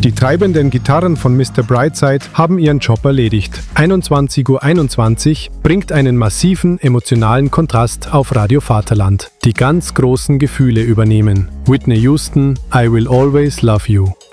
Die treibenden Gitarren von Mr. Brightside haben ihren Job erledigt. 21:21 Uhr bringt einen massiven emotionalen Kontrast auf Radio Vaterland. Die ganz großen Gefühle übernehmen. Whitney Houston, I Will Always Love You.